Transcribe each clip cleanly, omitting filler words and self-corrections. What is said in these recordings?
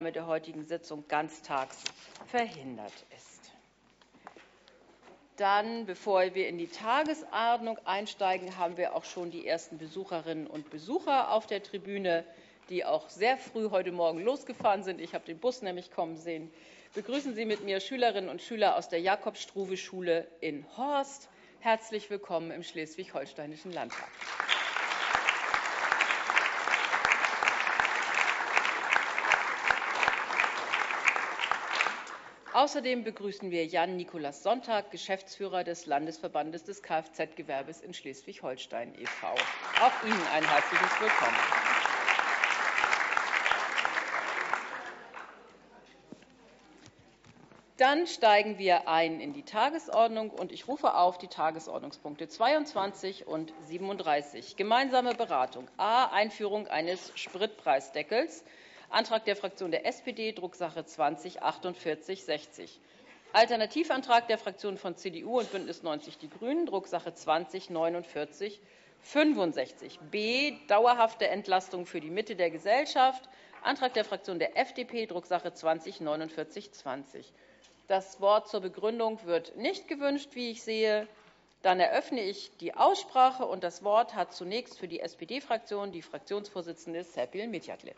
der heutigen Sitzung ganztags verhindert ist. Dann, bevor wir in die Tagesordnung einsteigen, haben wir auch schon die ersten Besucherinnen und Besucher auf der Tribüne, die auch sehr früh heute Morgen losgefahren sind. Ich habe den Bus nämlich kommen sehen. Begrüßen Sie mit mir Schülerinnen und Schüler aus der Jakob-Struve-Schule in Horst. Herzlich willkommen im Schleswig-Holsteinischen Landtag. Außerdem begrüßen wir Jan-Nikolaus Sonntag, Geschäftsführer des Landesverbandes des Kfz-Gewerbes in Schleswig-Holstein e.V. Auch Ihnen ein herzliches Willkommen. Dann steigen wir ein in die Tagesordnung, und ich rufe auf die Tagesordnungspunkte 22 und 37. Gemeinsame Beratung. A. Einführung eines Spritpreisdeckels. Antrag der Fraktion der SPD, Drucksache 20-4860. Alternativantrag der Fraktionen von CDU und BÜNDNIS 90 die GRÜNEN, Drucksache 20-4965. B. Dauerhafte Entlastung für die Mitte der Gesellschaft. Antrag der Fraktion der FDP, Drucksache 20-4920. Das Wort zur Begründung wird nicht gewünscht, wie ich sehe. Dann eröffne ich die Aussprache, und das Wort hat zunächst für die SPD-Fraktion die Fraktionsvorsitzende Serpil Mitjagler.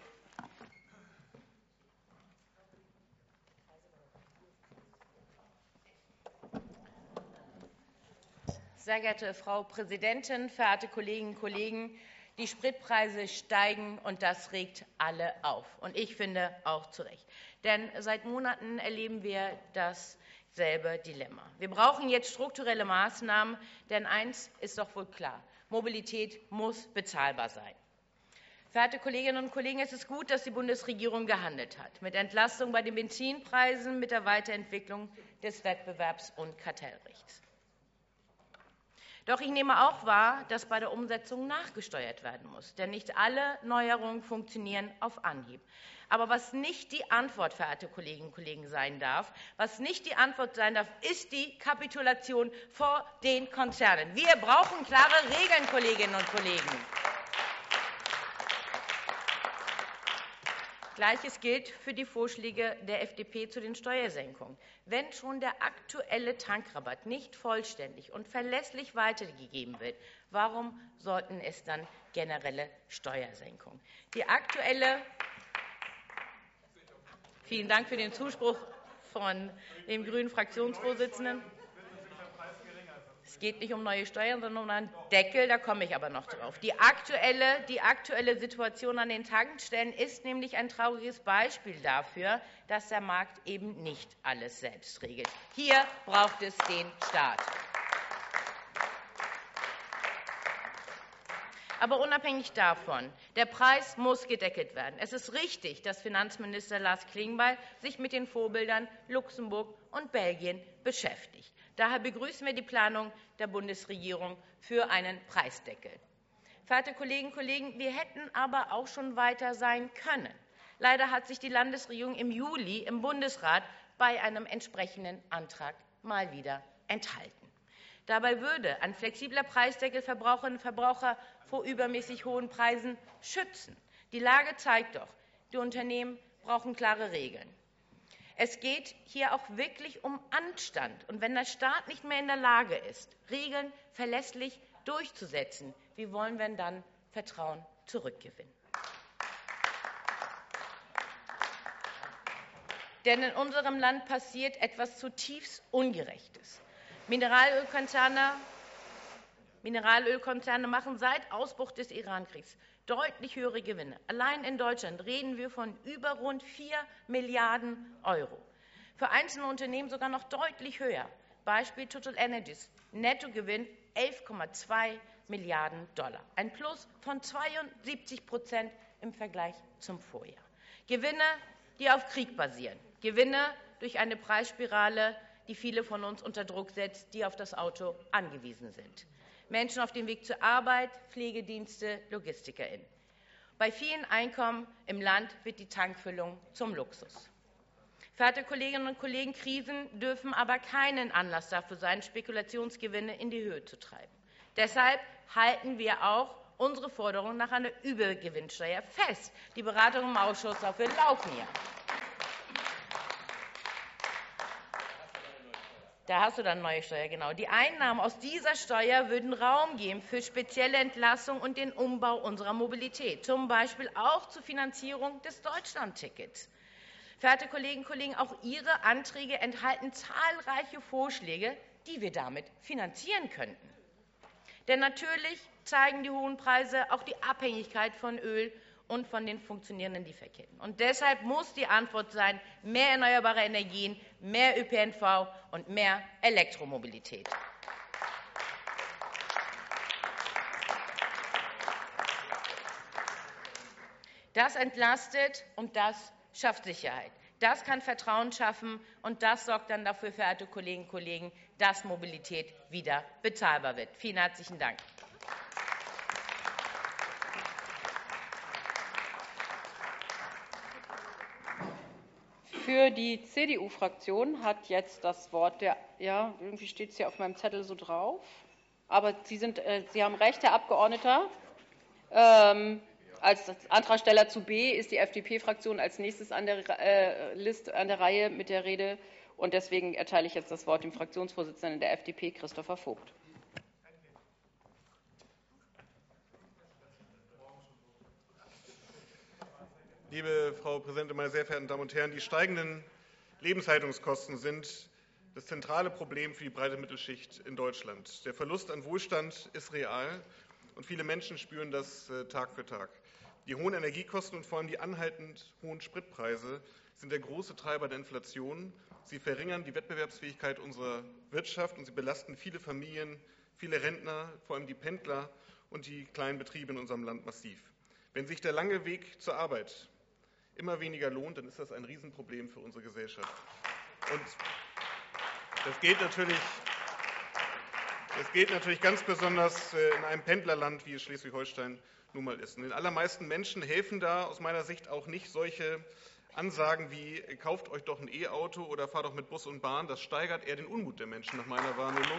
Sehr geehrte Frau Präsidentin, verehrte Kolleginnen und Kollegen! Die Spritpreise steigen, und das regt alle auf. Und ich finde auch zu Recht. Denn seit Monaten erleben wir dasselbe Dilemma. Wir brauchen jetzt strukturelle Maßnahmen, denn eins ist doch wohl klar: Mobilität muss bezahlbar sein. Verehrte Kolleginnen und Kollegen, es ist gut, dass die Bundesregierung gehandelt hat, mit Entlastung bei den Benzinpreisen, mit der Weiterentwicklung des Wettbewerbs- und Kartellrechts. Doch ich nehme auch wahr, dass bei der Umsetzung nachgesteuert werden muss. Denn nicht alle Neuerungen funktionieren auf Anhieb. Aber was nicht die Antwort, verehrte Kolleginnen und Kollegen, sein darf, ist die Kapitulation vor den Konzernen. Wir brauchen klare Regeln, Kolleginnen und Kollegen. Gleiches gilt für die Vorschläge der FDP zu den Steuersenkungen. Wenn schon der aktuelle Tankrabatt nicht vollständig und verlässlich weitergegeben wird, warum sollten es dann generelle Steuersenkungen? Vielen Dank für den Zuspruch von dem grünen Fraktionsvorsitzenden. Es geht nicht um neue Steuern, sondern um einen Deckel, da komme ich aber noch drauf. Die aktuelle Situation an den Tankstellen ist nämlich ein trauriges Beispiel dafür, dass der Markt eben nicht alles selbst regelt. Hier braucht es den Staat. Aber unabhängig davon, der Preis muss gedeckelt werden. Es ist richtig, dass Finanzminister Lars Klingbeil sich mit den Vorbildern Luxemburg und Belgien beschäftigt. Daher begrüßen wir die Planung der Bundesregierung für einen Preisdeckel. Verehrte Kolleginnen und Kollegen, wir hätten aber auch schon weiter sein können. Leider hat sich die Landesregierung im Juli im Bundesrat bei einem entsprechenden Antrag mal wieder enthalten. Dabei würde ein flexibler Preisdeckel Verbraucherinnen und Verbraucher vor übermäßig hohen Preisen schützen. Die Lage zeigt doch, die Unternehmen brauchen klare Regeln. Es geht hier auch wirklich um Anstand. Und wenn der Staat nicht mehr in der Lage ist, Regeln verlässlich durchzusetzen, wie wollen wir dann Vertrauen zurückgewinnen? Denn in unserem Land passiert etwas zutiefst Ungerechtes. Mineralölkonzerne machen seit Ausbruch des Irankriegs deutlich höhere Gewinne. Allein in Deutschland reden wir von über rund 4 Milliarden Euro. Für einzelne Unternehmen sogar noch deutlich höher. Beispiel Total Energies, Nettogewinn 11,2 Milliarden $. Ein Plus von 72% im Vergleich zum Vorjahr. Gewinne, die auf Krieg basieren. Gewinne durch eine Preisspirale, die viele von uns unter Druck setzt, die auf das Auto angewiesen sind. Menschen auf dem Weg zur Arbeit, Pflegedienste, LogistikerInnen. Bei vielen Einkommen im Land wird die Tankfüllung zum Luxus. Verehrte Kolleginnen und Kollegen, Krisen dürfen aber keinen Anlass dafür sein, Spekulationsgewinne in die Höhe zu treiben. Deshalb halten wir auch unsere Forderung nach einer Übergewinnsteuer fest. Die Beratungen im Ausschuss dafür laufen ja. Da hast du dann neue Steuer, genau. Die Einnahmen aus dieser Steuer würden Raum geben für spezielle Entlassung und den Umbau unserer Mobilität, zum Beispiel auch zur Finanzierung des Deutschlandtickets. Verehrte Kolleginnen und Kollegen, auch Ihre Anträge enthalten zahlreiche Vorschläge, die wir damit finanzieren könnten. Denn natürlich zeigen die hohen Preise auch die Abhängigkeit von Öl und von den funktionierenden Lieferketten. Und deshalb muss die Antwort sein, mehr erneuerbare Energien, mehr ÖPNV und mehr Elektromobilität. Das entlastet und das schafft Sicherheit. Das kann Vertrauen schaffen und das sorgt dann dafür, verehrte Kolleginnen und Kollegen, dass Mobilität wieder bezahlbar wird. Vielen herzlichen Dank. Für die CDU-Fraktion hat jetzt das Wort ja, irgendwie steht es hier auf meinem Zettel so drauf, aber Sie haben recht, Herr Abgeordneter. Als Antragsteller zu B ist die FDP-Fraktion als nächstes an der Reihe mit der Rede, und deswegen erteile ich jetzt das Wort dem Fraktionsvorsitzenden der FDP, Christopher Vogt. Liebe Frau Präsidentin, meine sehr verehrten Damen und Herren! Die steigenden Lebenshaltungskosten sind das zentrale Problem für die breite Mittelschicht in Deutschland. Der Verlust an Wohlstand ist real, und viele Menschen spüren das Tag für Tag. Die hohen Energiekosten und vor allem die anhaltend hohen Spritpreise sind der große Treiber der Inflation. Sie verringern die Wettbewerbsfähigkeit unserer Wirtschaft, und sie belasten viele Familien, viele Rentner, vor allem die Pendler und die kleinen Betriebe in unserem Land massiv. Wenn sich der lange Weg zur Arbeit immer weniger lohnt, dann ist das ein Riesenproblem für unsere Gesellschaft. Und das geht natürlich ganz besonders in einem Pendlerland, wie es Schleswig-Holstein nun mal ist. Und den allermeisten Menschen helfen da aus meiner Sicht auch nicht solche Ansagen wie kauft euch doch ein E-Auto oder fahrt doch mit Bus und Bahn. Das steigert eher den Unmut der Menschen nach meiner Wahrnehmung.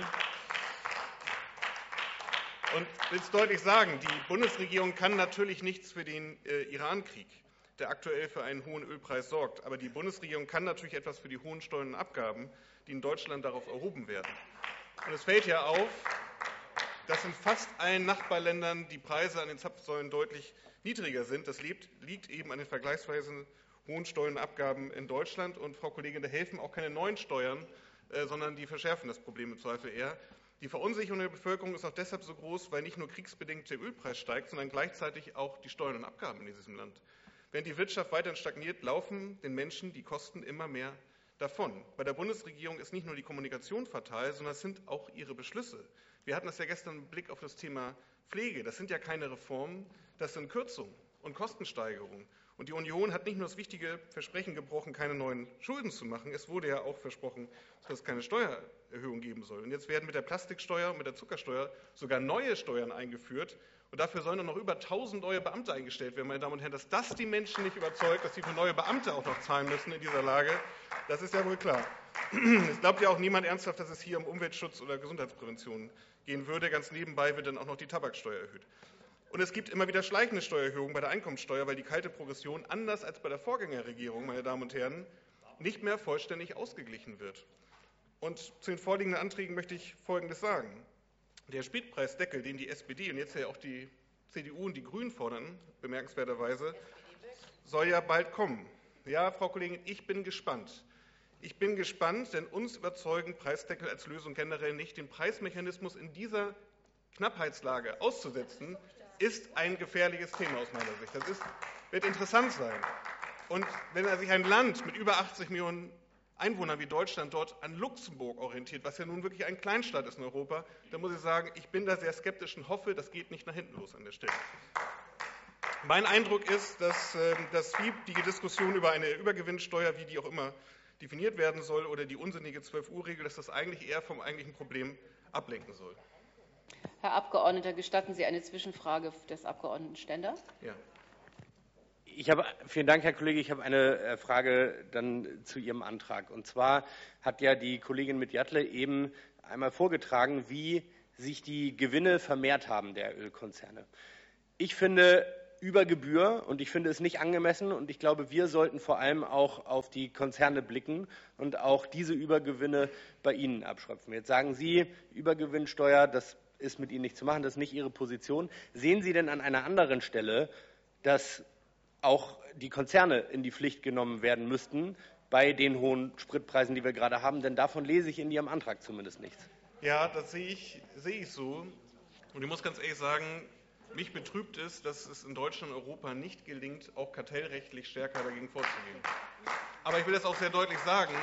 Und ich will es deutlich sagen, die Bundesregierung kann natürlich nichts für den Iran-Krieg, der aktuell für einen hohen Ölpreis sorgt. Aber die Bundesregierung kann natürlich etwas für die hohen Steuern und Abgaben, die in Deutschland darauf erhoben werden. Und es fällt ja auf, dass in fast allen Nachbarländern die Preise an den Zapfsäulen deutlich niedriger sind. Das liegt eben an den vergleichsweise hohen Steuern und Abgaben in Deutschland. Und, Frau Kollegin, da helfen auch keine neuen Steuern, sondern die verschärfen das Problem im Zweifel eher. Die Verunsicherung der Bevölkerung ist auch deshalb so groß, weil nicht nur kriegsbedingt der Ölpreis steigt, sondern gleichzeitig auch die Steuern und Abgaben in diesem Land. Wenn die Wirtschaft weiterhin stagniert, laufen den Menschen die Kosten immer mehr davon. Bei der Bundesregierung ist nicht nur die Kommunikation fatal, sondern es sind auch ihre Beschlüsse. Wir hatten das ja gestern mit Blick auf das Thema Pflege. Das sind ja keine Reformen, das sind Kürzungen und Kostensteigerungen. Und die Union hat nicht nur das wichtige Versprechen gebrochen, keine neuen Schulden zu machen. Es wurde ja auch versprochen, dass es keine Steuererhöhung geben soll. Und jetzt werden mit der Plastiksteuer und mit der Zuckersteuer sogar neue Steuern eingeführt. Und dafür sollen noch über 1.000 neue Beamte eingestellt werden, meine Damen und Herren. Dass das die Menschen nicht überzeugt, dass sie für neue Beamte auch noch zahlen müssen in dieser Lage, das ist ja wohl klar. Es glaubt ja auch niemand ernsthaft, dass es hier um Umweltschutz oder Gesundheitsprävention gehen würde. Ganz nebenbei wird dann auch noch die Tabaksteuer erhöht. Und es gibt immer wieder schleichende Steuererhöhungen bei der Einkommensteuer, weil die kalte Progression, anders als bei der Vorgängerregierung, meine Damen und Herren, nicht mehr vollständig ausgeglichen wird. Und zu den vorliegenden Anträgen möchte ich Folgendes sagen. Der Spritpreisdeckel, den die SPD und jetzt ja auch die CDU und die Grünen fordern, bemerkenswerterweise, soll ja bald kommen. Ja, Frau Kollegin, ich bin gespannt. Ich bin gespannt, denn uns überzeugen Preisdeckel als Lösung generell nicht. Den Preismechanismus in dieser Knappheitslage auszusetzen, ist ein gefährliches Thema aus meiner Sicht. Das wird interessant sein. Und wenn sich ein Land mit über 80 Millionen Einwohnern wie Deutschland dort an Luxemburg orientiert, was ja nun wirklich ein Kleinstaat ist in Europa, dann muss ich sagen, ich bin da sehr skeptisch und hoffe, das geht nicht nach hinten los an der Stelle. Mein Eindruck ist, dass die Diskussion über eine Übergewinnsteuer, wie die auch immer definiert werden soll, oder die unsinnige 12-Uhr-Regel, dass das eigentlich eher vom eigentlichen Problem ablenken soll. Herr Abgeordneter, gestatten Sie eine Zwischenfrage des Abgeordneten Stender? Ja. Vielen Dank, Herr Kollege. Ich habe eine Frage dann zu Ihrem Antrag. Und zwar hat ja die Kollegin Medjatle eben einmal vorgetragen, wie sich die Gewinne vermehrt haben der Ölkonzerne. Ich finde, über Gebühr, und ich finde es nicht angemessen, und ich glaube, wir sollten vor allem auch auf die Konzerne blicken und auch diese Übergewinne bei ihnen abschöpfen. Jetzt sagen Sie, Übergewinnsteuer, das ist mit Ihnen nicht zu machen, das ist nicht Ihre Position. Sehen Sie denn an einer anderen Stelle, dass auch die Konzerne in die Pflicht genommen werden müssten bei den hohen Spritpreisen, die wir gerade haben? Denn davon lese ich in Ihrem Antrag zumindest nichts. Ja, das sehe ich so. Und ich muss ganz ehrlich sagen, mich betrübt es, dass es in Deutschland und Europa nicht gelingt, auch kartellrechtlich stärker dagegen vorzugehen. Aber ich will das auch sehr deutlich sagen,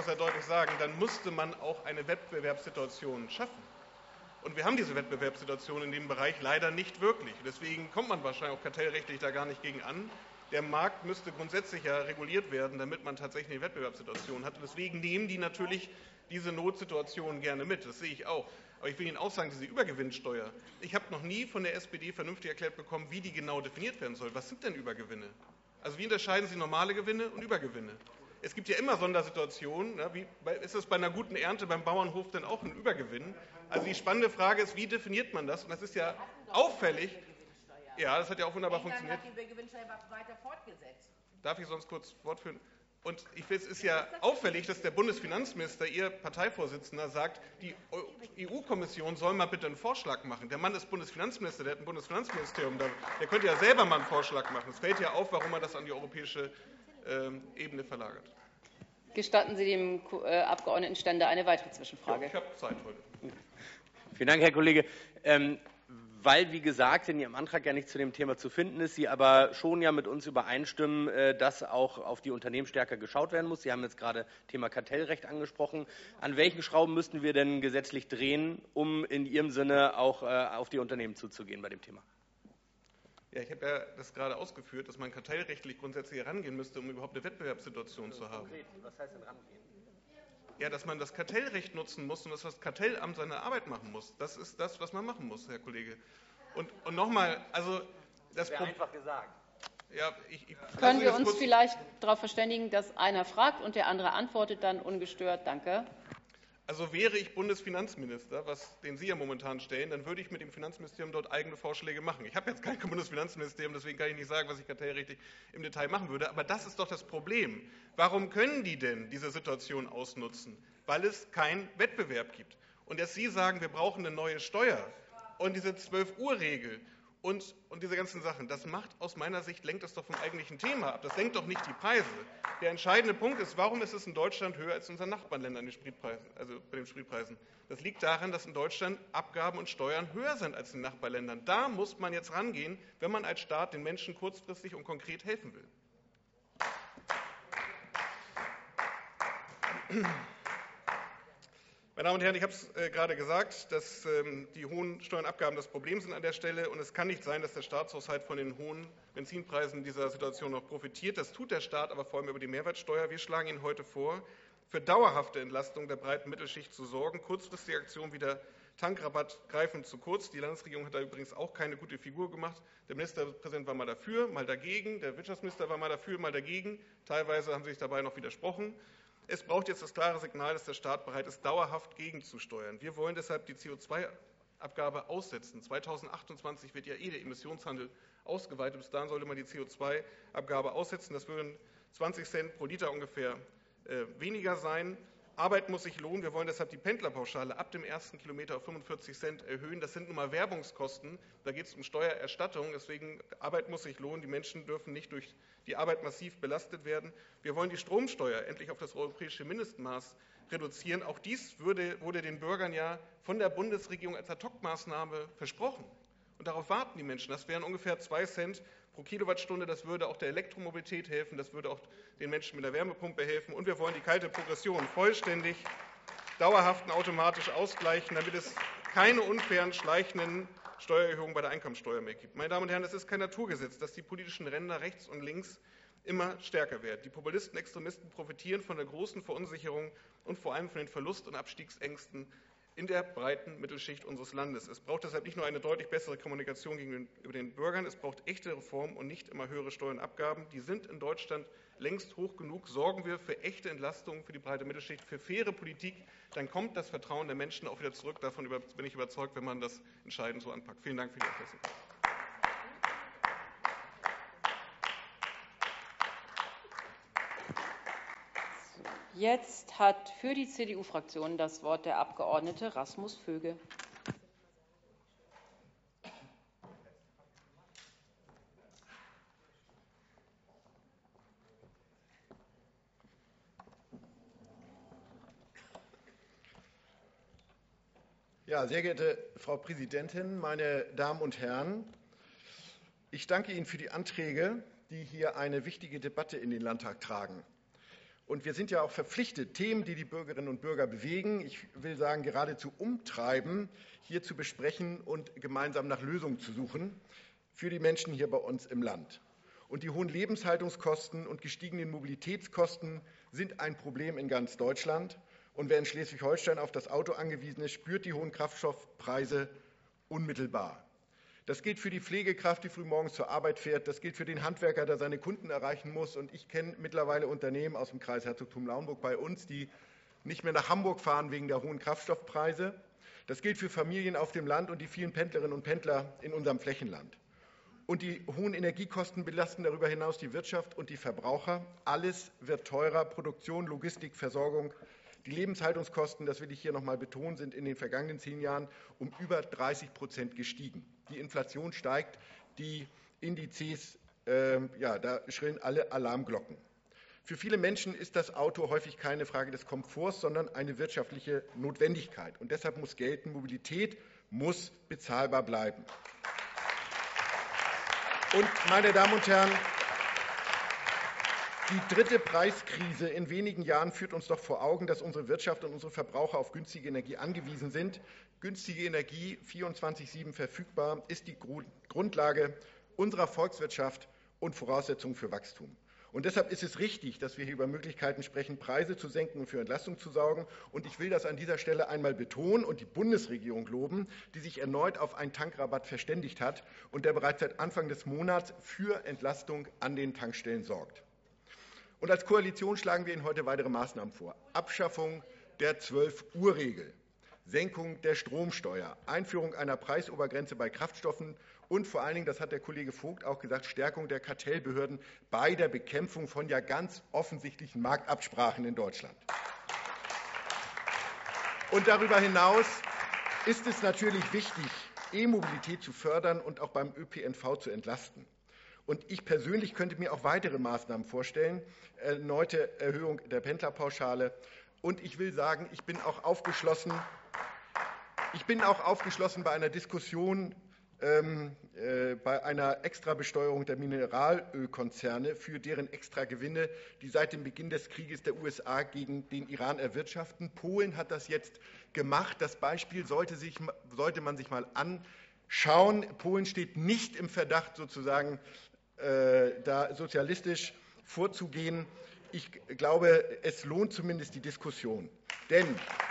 dann müsste man auch eine Wettbewerbssituation schaffen. Und wir haben diese Wettbewerbssituation in dem Bereich leider nicht wirklich. Deswegen kommt man wahrscheinlich auch kartellrechtlich da gar nicht gegen an. Der Markt müsste grundsätzlich ja reguliert werden, damit man tatsächlich eine Wettbewerbssituation hat. Und deswegen nehmen die natürlich diese Notsituation gerne mit. Das sehe ich auch. Aber ich will Ihnen auch sagen, diese Übergewinnsteuer, ich habe noch nie von der SPD vernünftig erklärt bekommen, wie die genau definiert werden soll. Was sind denn Übergewinne? Also wie unterscheiden Sie normale Gewinne und Übergewinne? Es gibt ja immer Sondersituationen. Ja, ist das bei einer guten Ernte beim Bauernhof denn auch ein Übergewinn? Also die spannende Frage ist, wie definiert man das? Und das ist ja auffällig. Ja, das hat ja auch wunderbar funktioniert. Die Übergewinnsteuer weiter fortgesetzt. Darf ich sonst kurz fortführen? Und es ist ja auffällig, dass der Bundesfinanzminister, Ihr Parteivorsitzender, sagt, die EU-Kommission soll mal bitte einen Vorschlag machen. Der Mann ist Bundesfinanzminister, der hat ein Bundesfinanzministerium, der könnte ja selber mal einen Vorschlag machen. Es fällt ja auf, warum er das an die europäische Ebene verlagert. Gestatten Sie dem Abgeordneten Stender eine weitere Zwischenfrage? Ja, ich habe Zeit heute. Vielen Dank, Herr Kollege. Weil, wie gesagt, in Ihrem Antrag ja nicht zu dem Thema zu finden ist, Sie aber schon ja mit uns übereinstimmen, dass auch auf die Unternehmen stärker geschaut werden muss. Sie haben jetzt gerade Thema Kartellrecht angesprochen. An welchen Schrauben müssten wir denn gesetzlich drehen, um in Ihrem Sinne auch auf die Unternehmen zuzugehen bei dem Thema? Ja, ich habe ja das gerade ausgeführt, dass man kartellrechtlich grundsätzlich herangehen müsste, um überhaupt eine Wettbewerbssituation zu haben. Was heißt denn rangehen? Ja, dass man das Kartellrecht nutzen muss und dass das Kartellamt seine Arbeit machen muss. Das ist das, was man machen muss, Herr Kollege. Und nochmal, also das wäre einfach gesagt. Ja, können wir uns vielleicht darauf verständigen, dass einer fragt und der andere antwortet dann ungestört? Danke. Also wäre ich Bundesfinanzminister, den Sie ja momentan stellen, dann würde ich mit dem Finanzministerium dort eigene Vorschläge machen. Ich habe jetzt kein Bundesfinanzministerium, deswegen kann ich nicht sagen, was ich kartellrechtlich im Detail machen würde. Aber das ist doch das Problem. Warum können die denn diese Situation ausnutzen? Weil es keinen Wettbewerb gibt. Und dass Sie sagen, wir brauchen eine neue Steuer und diese 12-Uhr-Regel und diese ganzen Sachen, das macht aus meiner Sicht, lenkt das doch vom eigentlichen Thema ab. Das senkt doch nicht die Preise. Der entscheidende Punkt ist, warum ist es in Deutschland höher als in unseren Nachbarländern, die Spritpreise, also bei den Spritpreisen? Das liegt daran, dass in Deutschland Abgaben und Steuern höher sind als in den Nachbarländern. Da muss man jetzt rangehen, wenn man als Staat den Menschen kurzfristig und konkret helfen will. Meine Damen und Herren, ich habe es gerade gesagt, dass die hohen Steuernabgaben das Problem sind an der Stelle. Und es kann nicht sein, dass der Staatshaushalt von den hohen Benzinpreisen dieser Situation noch profitiert. Das tut der Staat aber vor allem über die Mehrwertsteuer. Wir schlagen Ihnen heute vor, für dauerhafte Entlastung der breiten Mittelschicht zu sorgen. Kurzfristige Aktionen wie der Tankrabatt greifen zu kurz. Die Landesregierung hat da übrigens auch keine gute Figur gemacht. Der Ministerpräsident war mal dafür, mal dagegen. Der Wirtschaftsminister war mal dafür, mal dagegen. Teilweise haben sie sich dabei noch widersprochen. Es braucht jetzt das klare Signal, dass der Staat bereit ist, dauerhaft gegenzusteuern. Wir wollen deshalb die CO2-Abgabe aussetzen. 2028 wird ja der Emissionshandel ausgeweitet. Bis dahin sollte man die CO2-Abgabe aussetzen. Das würden 20 Cent pro Liter ungefähr weniger sein. Arbeit muss sich lohnen. Wir wollen deshalb die Pendlerpauschale ab dem ersten Kilometer auf 45 Cent erhöhen. Das sind nun mal Werbungskosten. Da geht es um Steuererstattung. Deswegen, Arbeit muss sich lohnen. Die Menschen dürfen nicht durch die Arbeit massiv belastet werden. Wir wollen die Stromsteuer endlich auf das europäische Mindestmaß reduzieren. Auch dies wurde den Bürgern ja von der Bundesregierung als Ad-hoc-Maßnahme versprochen. Und darauf warten die Menschen. Das wären ungefähr 2 Cent pro Kilowattstunde. Das würde auch der Elektromobilität helfen. Das würde auch den Menschen mit der Wärmepumpe helfen. Und wir wollen die kalte Progression vollständig, dauerhaft und automatisch ausgleichen, damit es keine unfairen, schleichenden Steuererhöhungen bei der Einkommensteuer mehr gibt. Meine Damen und Herren, es ist kein Naturgesetz, dass die politischen Ränder rechts und links immer stärker werden. Die Populisten und Extremisten profitieren von der großen Verunsicherung und vor allem von den Verlust- und Abstiegsängsten in der breiten Mittelschicht unseres Landes. Es braucht deshalb nicht nur eine deutlich bessere Kommunikation gegenüber den Bürgern, es braucht echte Reformen und nicht immer höhere Steuern und Abgaben. Die sind in Deutschland längst hoch genug. Sorgen wir für echte Entlastungen für die breite Mittelschicht, für faire Politik, dann kommt das Vertrauen der Menschen auch wieder zurück. Davon bin ich überzeugt, wenn man das entscheidend so anpackt. Vielen Dank für die Aufmerksamkeit. Jetzt hat für die CDU-Fraktion das Wort der Abgeordnete Rasmus Vöge. Ja, sehr geehrte Frau Präsidentin, meine Damen und Herren! Ich danke Ihnen für die Anträge, die hier eine wichtige Debatte in den Landtag tragen. Und wir sind ja auch verpflichtet, Themen, die die Bürgerinnen und Bürger bewegen, ich will sagen geradezu umtreiben, hier zu besprechen und gemeinsam nach Lösungen zu suchen für die Menschen hier bei uns im Land. Und die hohen Lebenshaltungskosten und gestiegenen Mobilitätskosten sind ein Problem in ganz Deutschland. Und wer in Schleswig-Holstein auf das Auto angewiesen ist, spürt die hohen Kraftstoffpreise unmittelbar. Das gilt für die Pflegekraft, die frühmorgens zur Arbeit fährt. Das gilt für den Handwerker, der seine Kunden erreichen muss. Und ich kenne mittlerweile Unternehmen aus dem Kreis Herzogtum Lauenburg bei uns, die nicht mehr nach Hamburg fahren wegen der hohen Kraftstoffpreise. Das gilt für Familien auf dem Land und die vielen Pendlerinnen und Pendler in unserem Flächenland. Und die hohen Energiekosten belasten darüber hinaus die Wirtschaft und die Verbraucher. Alles wird teurer. Produktion, Logistik, Versorgung. Die Lebenshaltungskosten, das will ich hier noch einmal betonen, sind in den vergangenen 10 Jahren um über 30% gestiegen. Die Inflation steigt, die Indizes, da schrillen alle Alarmglocken. Für viele Menschen ist das Auto häufig keine Frage des Komforts, sondern eine wirtschaftliche Notwendigkeit. Und deshalb muss gelten, Mobilität muss bezahlbar bleiben. Und, meine Damen und Herren, die dritte Preiskrise in wenigen Jahren führt uns doch vor Augen, dass unsere Wirtschaft und unsere Verbraucher auf günstige Energie angewiesen sind. Günstige Energie, 24/7 verfügbar, ist die Grundlage unserer Volkswirtschaft und Voraussetzung für Wachstum. Und deshalb ist es richtig, dass wir hier über Möglichkeiten sprechen, Preise zu senken und für Entlastung zu sorgen. Und ich will das an dieser Stelle einmal betonen und die Bundesregierung loben, die sich erneut auf einen Tankrabatt verständigt hat und der bereits seit Anfang des Monats für Entlastung an den Tankstellen sorgt. Und als Koalition schlagen wir Ihnen heute weitere Maßnahmen vor. Abschaffung der 12-Uhr-Regel, Senkung der Stromsteuer, Einführung einer Preisobergrenze bei Kraftstoffen und vor allen Dingen, das hat der Kollege Vogt auch gesagt, Stärkung der Kartellbehörden bei der Bekämpfung von ja ganz offensichtlichen Marktabsprachen in Deutschland. Und darüber hinaus ist es natürlich wichtig, E-Mobilität zu fördern und auch beim ÖPNV zu entlasten. Und ich persönlich könnte mir auch weitere Maßnahmen vorstellen, erneute Erhöhung der Pendlerpauschale. Und ich will sagen, ich bin auch aufgeschlossen bei einer Diskussion, bei einer Extrabesteuerung der Mineralölkonzerne für deren Extragewinne, die seit dem Beginn des Krieges der USA gegen den Iran erwirtschaften. Polen hat das jetzt gemacht. Das Beispiel sollte man sich mal anschauen. Polen steht nicht im Verdacht, sozusagen da sozialistisch vorzugehen. Ich glaube, es lohnt zumindest die Diskussion. Denn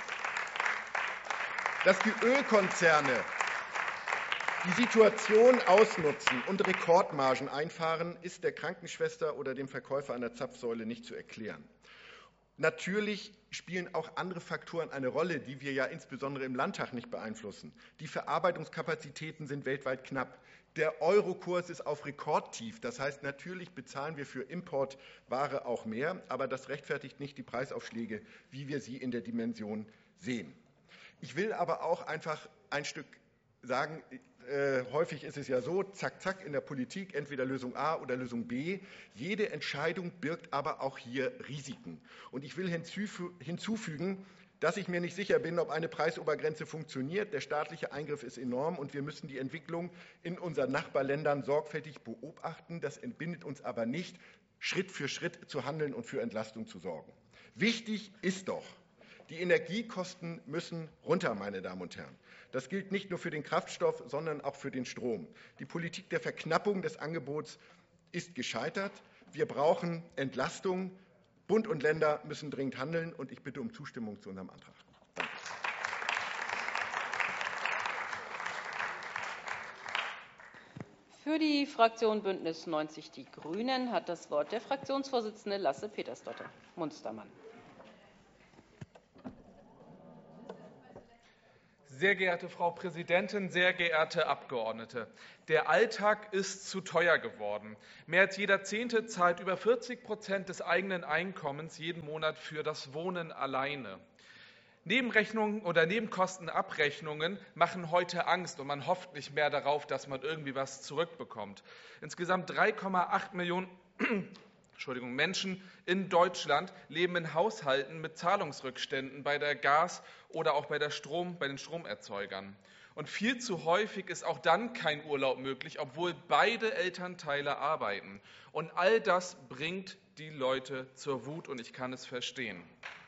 dass die Ölkonzerne die Situation ausnutzen und Rekordmargen einfahren, ist der Krankenschwester oder dem Verkäufer einer Zapfsäule nicht zu erklären. Natürlich spielen auch andere Faktoren eine Rolle, die wir ja insbesondere im Landtag nicht beeinflussen. Die Verarbeitungskapazitäten sind weltweit knapp. Der Eurokurs ist auf Rekordtief. Das heißt, natürlich bezahlen wir für Importware auch mehr, aber das rechtfertigt nicht die Preisaufschläge, wie wir sie in der Dimension sehen. Ich will aber auch einfach ein Stück sagen, häufig ist es ja so, zack, zack, in der Politik, entweder Lösung A oder Lösung B. Jede Entscheidung birgt aber auch hier Risiken. Und ich will hinzufügen, dass ich mir nicht sicher bin, ob eine Preisobergrenze funktioniert. Der staatliche Eingriff ist enorm und wir müssen die Entwicklung in unseren Nachbarländern sorgfältig beobachten. Das entbindet uns aber nicht, Schritt für Schritt zu handeln und für Entlastung zu sorgen. Wichtig ist doch, die Energiekosten müssen runter, meine Damen und Herren. Das gilt nicht nur für den Kraftstoff, sondern auch für den Strom. Die Politik der Verknappung des Angebots ist gescheitert. Wir brauchen Entlastung. Bund und Länder müssen dringend handeln, und ich bitte um Zustimmung zu unserem Antrag. Danke. Für die Fraktion Bündnis 90 Die Grünen hat das Wort der Fraktionsvorsitzende Lasse Petersdotter-Munstermann. Sehr geehrte Frau Präsidentin, sehr geehrte Abgeordnete! Der Alltag ist zu teuer geworden. Mehr als jeder Zehnte zahlt über 40% des eigenen Einkommens jeden Monat für das Wohnen alleine. Nebenrechnungen oder Nebenkostenabrechnungen machen heute Angst und man hofft nicht mehr darauf, dass man irgendwie was zurückbekommt. Insgesamt 3,8 Millionen Menschen in Deutschland leben in Haushalten mit Zahlungsrückständen bei der Gas- oder auch bei den Stromerzeugern. Und viel zu häufig ist auch dann kein Urlaub möglich, obwohl beide Elternteile arbeiten. Und all das bringt die Leute zur Wut und ich kann es verstehen.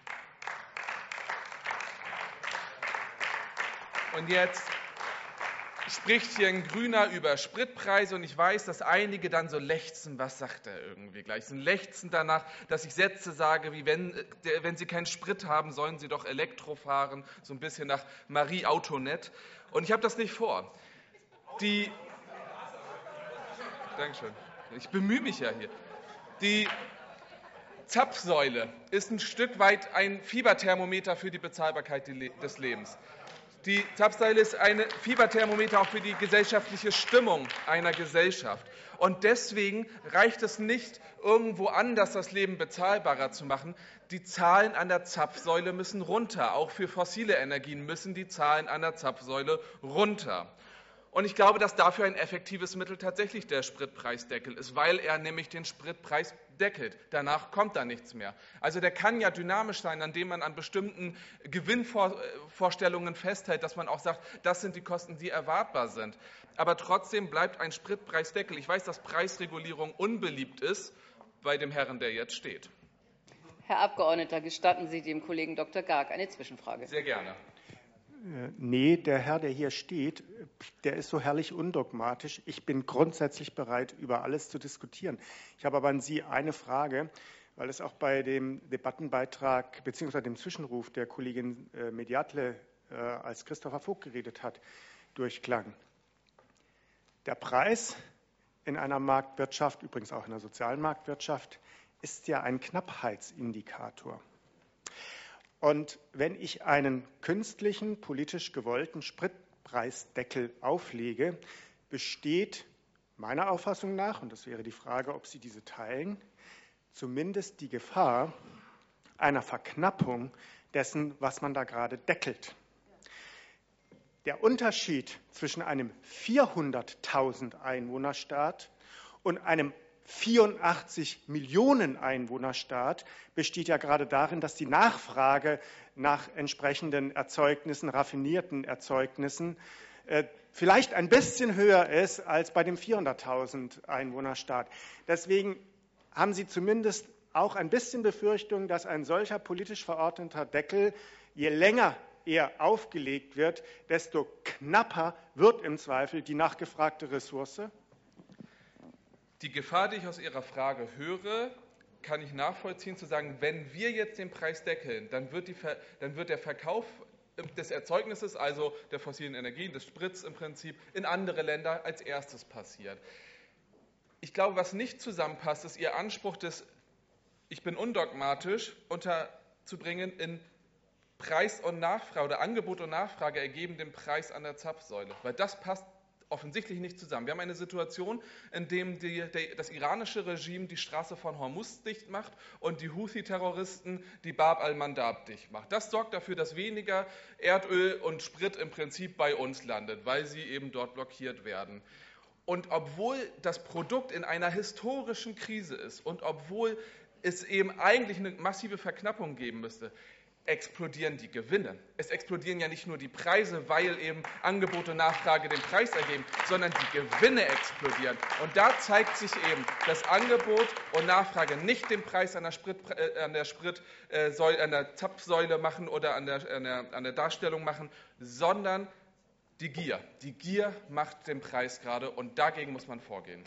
Und jetzt spricht hier ein Grüner über Spritpreise und ich weiß, dass einige dann so lechzen, was sagt er irgendwie gleich? Sie lechzen danach, dass ich Sätze sage, wie wenn Sie keinen Sprit haben, sollen Sie doch Elektro fahren, so ein bisschen nach Marie Antoinette. Und ich habe das nicht vor. Dankeschön. Ich bemühe mich ja hier. Die Zapfsäule ist ein Stück weit ein Fieberthermometer für die Bezahlbarkeit des Lebens. Die Zapfsäule ist ein Fieberthermometer auch für die gesellschaftliche Stimmung einer Gesellschaft. Und deswegen reicht es nicht, irgendwo anders das Leben bezahlbarer zu machen. Die Zahlen an der Zapfsäule müssen runter. Auch für fossile Energien müssen die Zahlen an der Zapfsäule runter. Und ich glaube, dass dafür ein effektives Mittel tatsächlich der Spritpreisdeckel ist, weil er nämlich den Spritpreis deckelt. Danach kommt da nichts mehr. Also der kann ja dynamisch sein, indem man an bestimmten Gewinnvorstellungen festhält, dass man auch sagt, das sind die Kosten, die erwartbar sind. Aber trotzdem bleibt ein Spritpreisdeckel. Ich weiß, dass Preisregulierung unbeliebt ist bei dem Herrn, der jetzt steht. Herr Abgeordneter, gestatten Sie dem Kollegen Dr. Garg eine Zwischenfrage? Sehr gerne. Nee, der Herr, der hier steht, der ist so herrlich undogmatisch. Ich bin grundsätzlich bereit, über alles zu diskutieren. Ich habe aber an Sie eine Frage, weil es auch bei dem Debattenbeitrag bzw. dem Zwischenruf der Kollegin Mediatle, als Christopher Vogt geredet hat, durchklang. Der Preis in einer Marktwirtschaft, übrigens auch in der sozialen Marktwirtschaft, ist ja ein Knappheitsindikator. Und wenn ich einen künstlichen, politisch gewollten Spritpreisdeckel auflege, besteht meiner Auffassung nach, und das wäre die Frage, ob Sie diese teilen, zumindest die Gefahr einer Verknappung dessen, was man da gerade deckelt. Der Unterschied zwischen einem 400.000 Einwohnerstaat und einem 84 Millionen Einwohnerstaat besteht ja gerade darin, dass die Nachfrage nach entsprechenden Erzeugnissen, raffinierten Erzeugnissen, vielleicht ein bisschen höher ist als bei dem 400.000 Einwohnerstaat. Deswegen haben Sie zumindest auch ein bisschen Befürchtung, dass ein solcher politisch verordneter Deckel, je länger er aufgelegt wird, desto knapper wird im Zweifel die nachgefragte Ressource? Die Gefahr, die ich aus Ihrer Frage höre, kann ich nachvollziehen, zu sagen, wenn wir jetzt den Preis deckeln, dann wird der Verkauf des Erzeugnisses, also der fossilen Energien, des Sprits im Prinzip, in andere Länder als erstes passieren. Ich glaube, was nicht zusammenpasst, ist Ihr Anspruch ich bin undogmatisch, unterzubringen in Preis und Nachfrage oder Angebot und Nachfrage ergeben den Preis an der Zapfsäule, weil das passt offensichtlich nicht zusammen. Wir haben eine Situation, in der das iranische Regime die Straße von Hormuz dicht macht und die Houthi-Terroristen die Bab al-Mandab dicht macht. Das sorgt dafür, dass weniger Erdöl und Sprit im Prinzip bei uns landet, weil sie eben dort blockiert werden. Und obwohl das Produkt in einer historischen Krise ist und obwohl es eben eigentlich eine massive Verknappung geben müsste, explodieren die Gewinne. Es explodieren ja nicht nur die Preise, weil eben Angebot und Nachfrage den Preis ergeben, sondern die Gewinne explodieren. Und da zeigt sich eben, dass Angebot und Nachfrage nicht den Preis an der Zapfsäule machen oder an der Darstellung machen, sondern die Gier. Die Gier macht den Preis gerade und dagegen muss man vorgehen.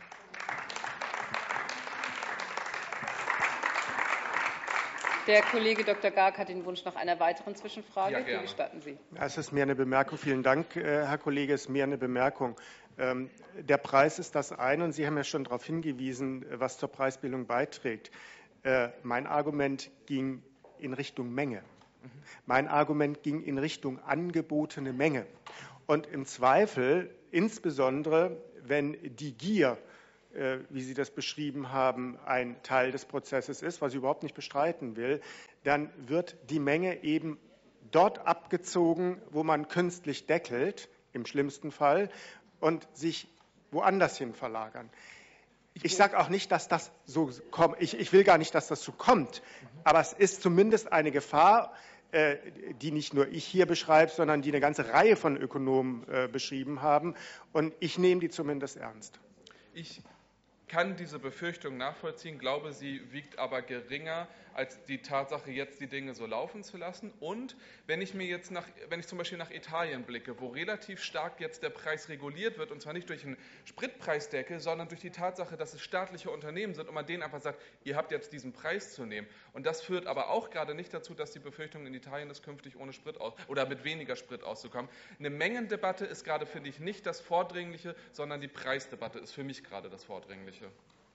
Der Kollege Dr. Garg hat den Wunsch nach einer weiteren Zwischenfrage. Ja, gerne. Gestatten Sie. Es ist mehr eine Bemerkung. Vielen Dank, Herr Kollege. Es ist mehr eine Bemerkung. Der Preis ist das eine, und Sie haben ja schon darauf hingewiesen, was zur Preisbildung beiträgt. Mein Argument ging in Richtung Menge. Mein Argument ging in Richtung angebotene Menge. Und im Zweifel, insbesondere wenn die Gier, wie Sie das beschrieben haben, ein Teil des Prozesses ist, was ich überhaupt nicht bestreiten will, dann wird die Menge eben dort abgezogen, wo man künstlich deckelt, im schlimmsten Fall, und sich woanders hin verlagern. Ich sage auch nicht, dass das so kommt. Ich will gar nicht, dass das so kommt. Aber es ist zumindest eine Gefahr, die nicht nur ich hier beschreibe, sondern die eine ganze Reihe von Ökonomen beschrieben haben. Und ich nehme die zumindest ernst. Ich kann diese Befürchtung nachvollziehen, glaube, sie wiegt aber geringer als die Tatsache, jetzt die Dinge so laufen zu lassen. Und wenn ich zum Beispiel nach Italien blicke, wo relativ stark jetzt der Preis reguliert wird, und zwar nicht durch einen Spritpreisdeckel, sondern durch die Tatsache, dass es staatliche Unternehmen sind und man denen einfach sagt, ihr habt jetzt diesen Preis zu nehmen. Und das führt aber auch gerade nicht dazu, dass die Befürchtung in Italien ist, künftig ohne Sprit oder mit weniger Sprit auszukommen. Eine Mengendebatte ist gerade, finde ich, nicht das Vordringliche, sondern die Preisdebatte ist für mich gerade das Vordringliche.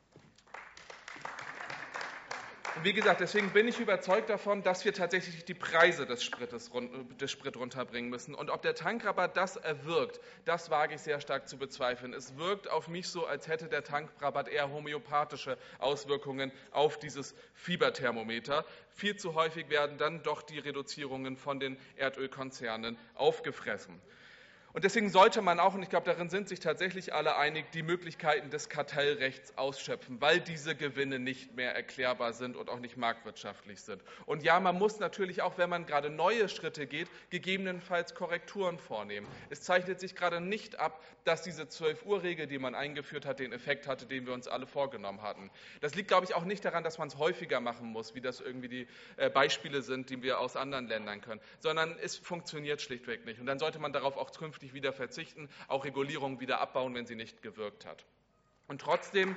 Und wie gesagt, deswegen bin ich überzeugt davon, dass wir tatsächlich die Preise des Sprit runterbringen müssen. Und ob der Tankrabatt das erwirkt, das wage ich sehr stark zu bezweifeln. Es wirkt auf mich so, als hätte der Tankrabatt eher homöopathische Auswirkungen auf dieses Fieberthermometer. Viel zu häufig werden dann doch die Reduzierungen von den Erdölkonzernen aufgefressen. Und deswegen sollte man auch, und ich glaube, darin sind sich tatsächlich alle einig, die Möglichkeiten des Kartellrechts ausschöpfen, weil diese Gewinne nicht mehr erklärbar sind und auch nicht marktwirtschaftlich sind. Und ja, man muss natürlich auch, wenn man gerade neue Schritte geht, gegebenenfalls Korrekturen vornehmen. Es zeichnet sich gerade nicht ab, dass diese 12-Uhr-Regel, die man eingeführt hat, den Effekt hatte, den wir uns alle vorgenommen hatten. Das liegt, glaube ich, auch nicht daran, dass man es häufiger machen muss, wie das irgendwie die Beispiele sind, die wir aus anderen Ländern können, sondern es funktioniert schlichtweg nicht. Und dann sollte man darauf auch künftig wieder verzichten, auch Regulierung wieder abbauen, wenn sie nicht gewirkt hat. Und trotzdem,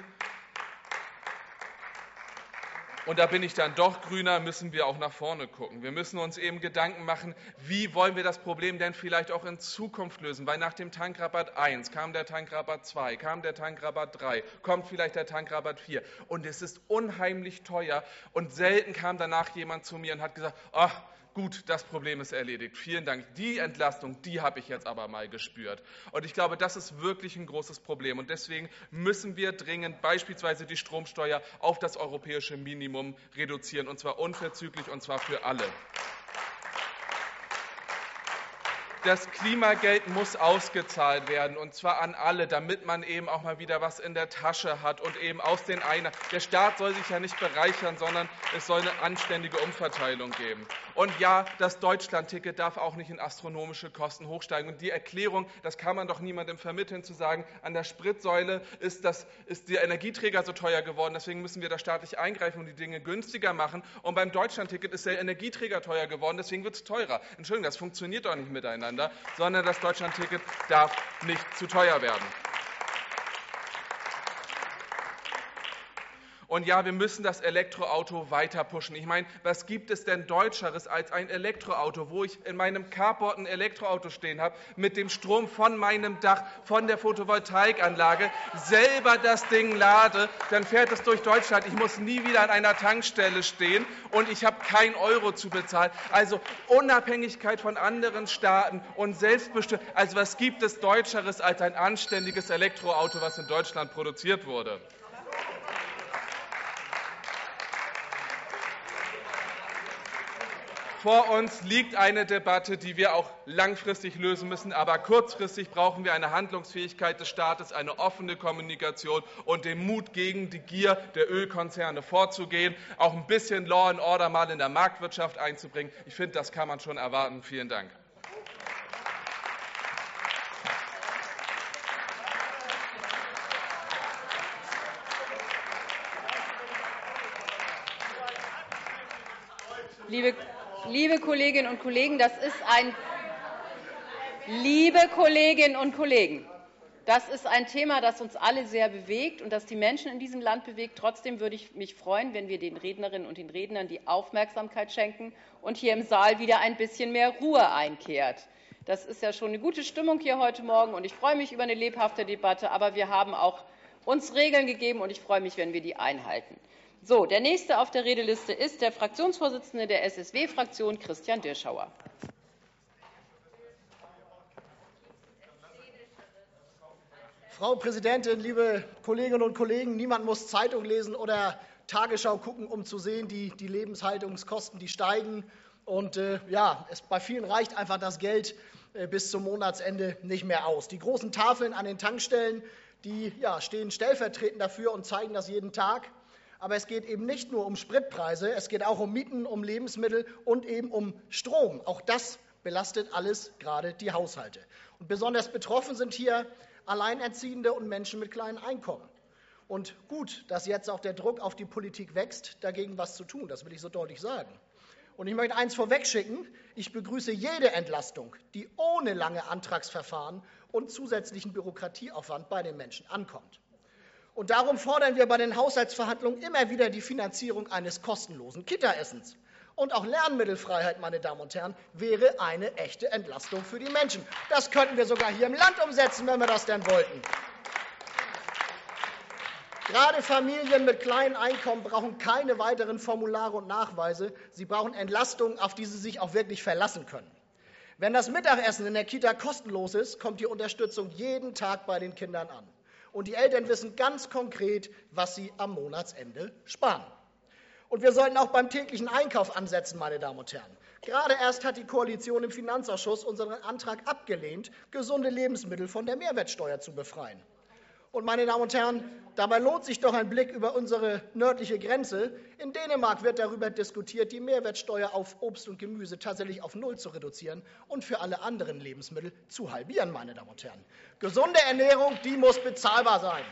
und da bin ich dann doch grüner, müssen wir auch nach vorne gucken. Wir müssen uns eben Gedanken machen, wie wollen wir das Problem denn vielleicht auch in Zukunft lösen? Weil nach dem Tankrabatt 1 kam der Tankrabatt 2, kam der Tankrabatt 3, kommt vielleicht der Tankrabatt 4. Und es ist unheimlich teuer. Und selten kam danach jemand zu mir und hat gesagt, ach, gut, das Problem ist erledigt. Vielen Dank. Die Entlastung, die habe ich jetzt aber mal gespürt. Und ich glaube, das ist wirklich ein großes Problem. Und deswegen müssen wir dringend beispielsweise die Stromsteuer auf das europäische Minimum reduzieren, und zwar unverzüglich, und zwar für alle. Das Klimageld muss ausgezahlt werden, und zwar an alle, damit man eben auch mal wieder was in der Tasche hat und eben aus den Einnahmen. Der Staat soll sich ja nicht bereichern, sondern es soll eine anständige Umverteilung geben. Und ja, das Deutschlandticket darf auch nicht in astronomische Kosten hochsteigen. Und die Erklärung, das kann man doch niemandem vermitteln, zu sagen, an der Spritsäule ist der Energieträger so teuer geworden, deswegen müssen wir da staatlich eingreifen und die Dinge günstiger machen. Und beim Deutschlandticket ist der Energieträger teuer geworden, deswegen wird es teurer. Entschuldigung, das funktioniert doch nicht miteinander, sondern das Deutschlandticket darf nicht zu teuer werden. Und ja, wir müssen das Elektroauto weiter pushen. Ich meine, was gibt es denn Deutscheres als ein Elektroauto, wo ich in meinem Carport ein Elektroauto stehen habe, mit dem Strom von meinem Dach, von der Photovoltaikanlage, selber das Ding lade, dann fährt es durch Deutschland. Ich muss nie wieder an einer Tankstelle stehen und ich habe keinen Euro zu bezahlen. Also Unabhängigkeit von anderen Staaten und Selbstbestimmung. Also was gibt es Deutscheres als ein anständiges Elektroauto, was in Deutschland produziert wurde? Vor uns liegt eine Debatte, die wir auch langfristig lösen müssen, aber kurzfristig brauchen wir eine Handlungsfähigkeit des Staates, eine offene Kommunikation und den Mut, gegen die Gier der Ölkonzerne vorzugehen, auch ein bisschen Law and Order mal in der Marktwirtschaft einzubringen. Ich finde, das kann man schon erwarten. Vielen Dank. Liebe Kolleginnen und Kollegen, das ist ein Thema, das uns alle sehr bewegt und das die Menschen in diesem Land bewegt. Trotzdem würde ich mich freuen, wenn wir den Rednerinnen und den Rednern die Aufmerksamkeit schenken und hier im Saal wieder ein bisschen mehr Ruhe einkehrt. Das ist ja schon eine gute Stimmung hier heute Morgen, und ich freue mich über eine lebhafte Debatte. Aber wir haben auch uns Regeln gegeben, und ich freue mich, wenn wir die einhalten. So, der nächste auf der Redeliste ist der Fraktionsvorsitzende der SSW-Fraktion, Christian Dirschauer. Frau Präsidentin, liebe Kolleginnen und Kollegen! Niemand muss Zeitung lesen oder Tagesschau gucken, um zu sehen, die Lebenshaltungskosten, die steigen. Und bei vielen reicht einfach das Geld bis zum Monatsende nicht mehr aus. Die großen Tafeln an den Tankstellen, die stehen stellvertretend dafür und zeigen das jeden Tag. Aber es geht eben nicht nur um Spritpreise, es geht auch um Mieten, um Lebensmittel und eben um Strom. Auch das belastet alles gerade die Haushalte. Und besonders betroffen sind hier Alleinerziehende und Menschen mit kleinen Einkommen. Und gut, dass jetzt auch der Druck auf die Politik wächst, dagegen was zu tun. Das will ich so deutlich sagen. Und ich möchte eins vorwegschicken. Ich begrüße jede Entlastung, die ohne lange Antragsverfahren und zusätzlichen Bürokratieaufwand bei den Menschen ankommt. Und darum fordern wir bei den Haushaltsverhandlungen immer wieder die Finanzierung eines kostenlosen Kita-Essens. Und auch Lernmittelfreiheit, meine Damen und Herren, wäre eine echte Entlastung für die Menschen. Das könnten wir sogar hier im Land umsetzen, wenn wir das denn wollten. Gerade Familien mit kleinen Einkommen brauchen keine weiteren Formulare und Nachweise. Sie brauchen Entlastungen, auf die sie sich auch wirklich verlassen können. Wenn das Mittagessen in der Kita kostenlos ist, kommt die Unterstützung jeden Tag bei den Kindern an. Und die Eltern wissen ganz konkret, was sie am Monatsende sparen. Und wir sollten auch beim täglichen Einkauf ansetzen, meine Damen und Herren. Gerade erst hat die Koalition im Finanzausschuss unseren Antrag abgelehnt, gesunde Lebensmittel von der Mehrwertsteuer zu befreien. Und, meine Damen und Herren, dabei lohnt sich doch ein Blick über unsere nördliche Grenze. In Dänemark wird darüber diskutiert, die Mehrwertsteuer auf Obst und Gemüse tatsächlich auf 0 zu reduzieren und für alle anderen Lebensmittel zu halbieren, meine Damen und Herren. Gesunde Ernährung, die muss bezahlbar sein.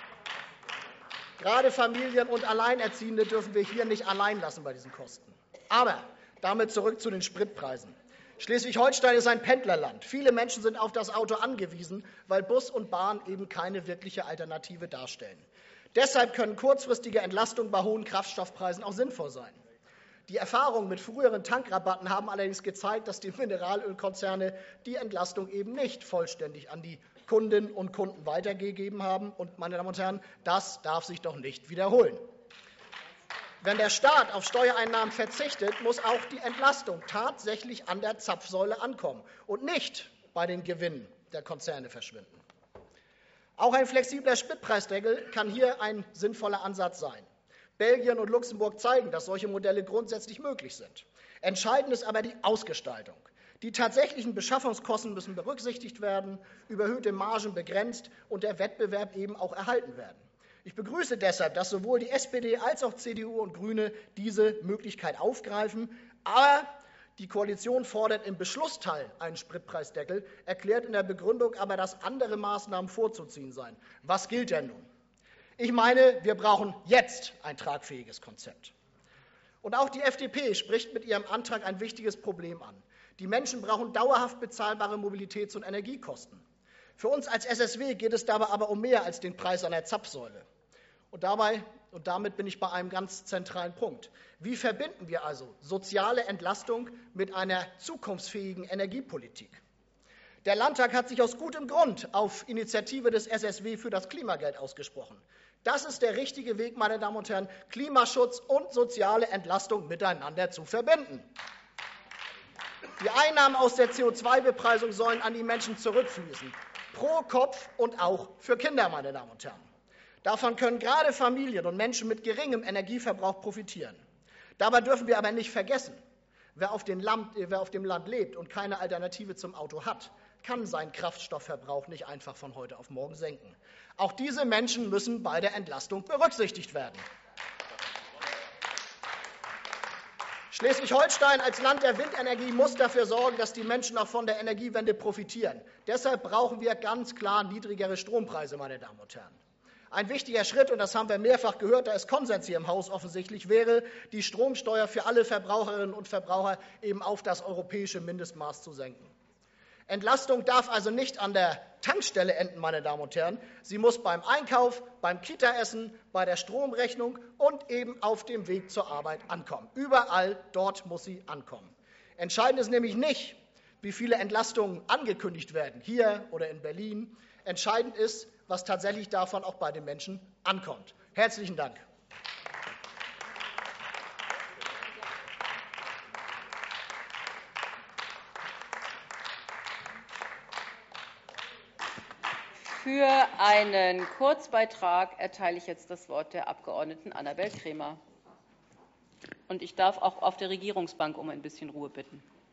Gerade Familien und Alleinerziehende dürfen wir hier nicht allein lassen bei diesen Kosten. Aber damit zurück zu den Spritpreisen. Schleswig-Holstein ist ein Pendlerland. Viele Menschen sind auf das Auto angewiesen, weil Bus und Bahn eben keine wirkliche Alternative darstellen. Deshalb können kurzfristige Entlastungen bei hohen Kraftstoffpreisen auch sinnvoll sein. Die Erfahrungen mit früheren Tankrabatten haben allerdings gezeigt, dass die Mineralölkonzerne die Entlastung eben nicht vollständig an die Kundinnen und Kunden weitergegeben haben. Und, meine Damen und Herren, das darf sich doch nicht wiederholen. Wenn der Staat auf Steuereinnahmen verzichtet, muss auch die Entlastung tatsächlich an der Zapfsäule ankommen und nicht bei den Gewinnen der Konzerne verschwinden. Auch ein flexibler Spritpreisdeckel kann hier ein sinnvoller Ansatz sein. Belgien und Luxemburg zeigen, dass solche Modelle grundsätzlich möglich sind. Entscheidend ist aber die Ausgestaltung. Die tatsächlichen Beschaffungskosten müssen berücksichtigt werden, überhöhte Margen begrenzt und der Wettbewerb eben auch erhalten werden. Ich begrüße deshalb, dass sowohl die SPD als auch CDU und Grüne diese Möglichkeit aufgreifen. Aber die Koalition fordert im Beschlussteil einen Spritpreisdeckel, erklärt in der Begründung aber, dass andere Maßnahmen vorzuziehen seien. Was gilt denn nun? Ich meine, wir brauchen jetzt ein tragfähiges Konzept. Und auch die FDP spricht mit ihrem Antrag ein wichtiges Problem an. Die Menschen brauchen dauerhaft bezahlbare Mobilitäts- und Energiekosten. Für uns als SSW geht es dabei aber um mehr als den Preis einer Zapfsäule. Und damit bin ich bei einem ganz zentralen Punkt. Wie verbinden wir also soziale Entlastung mit einer zukunftsfähigen Energiepolitik? Der Landtag hat sich aus gutem Grund auf Initiative des SSW für das Klimageld ausgesprochen. Das ist der richtige Weg, meine Damen und Herren, Klimaschutz und soziale Entlastung miteinander zu verbinden. Die Einnahmen aus der CO2-Bepreisung sollen an die Menschen zurückfließen, pro Kopf und auch für Kinder, meine Damen und Herren. Davon können gerade Familien und Menschen mit geringem Energieverbrauch profitieren. Dabei dürfen wir aber nicht vergessen, wer auf dem Land lebt und keine Alternative zum Auto hat, kann seinen Kraftstoffverbrauch nicht einfach von heute auf morgen senken. Auch diese Menschen müssen bei der Entlastung berücksichtigt werden. Schleswig-Holstein als Land der Windenergie muss dafür sorgen, dass die Menschen auch von der Energiewende profitieren. Deshalb brauchen wir ganz klar niedrigere Strompreise, meine Damen und Herren. Ein wichtiger Schritt, und das haben wir mehrfach gehört, da ist Konsens hier im Haus offensichtlich, wäre, die Stromsteuer für alle Verbraucherinnen und Verbraucher eben auf das europäische Mindestmaß zu senken. Entlastung darf also nicht an der Tankstelle enden, meine Damen und Herren. Sie muss beim Einkauf, beim Kita-Essen, bei der Stromrechnung und eben auf dem Weg zur Arbeit ankommen. Überall dort muss sie ankommen. Entscheidend ist nämlich nicht, wie viele Entlastungen angekündigt werden, hier oder in Berlin. Entscheidend ist, was tatsächlich davon auch bei den Menschen ankommt. Herzlichen Dank. Für einen Kurzbeitrag erteile ich jetzt das Wort der Abgeordneten Annabel Kremer. Und ich darf auch auf der Regierungsbank um ein bisschen Ruhe bitten.